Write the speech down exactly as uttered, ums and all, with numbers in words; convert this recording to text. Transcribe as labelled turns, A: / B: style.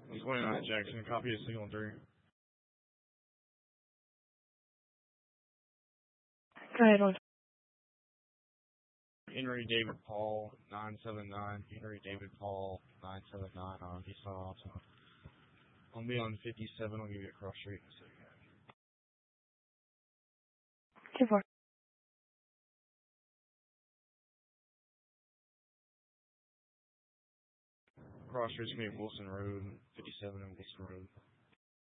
A: twenty-nine Jackson, copy of signal three.
B: Go ahead, one.
A: Henry David Paul, nine seven nine. Henry David Paul, nine seven nine. On east side also. I'll be on fifty-seven. I'll give you a cross street in a second.
B: two four.
A: Cross street's gonna be Wilson Road, fifty-seven and Wilson Road.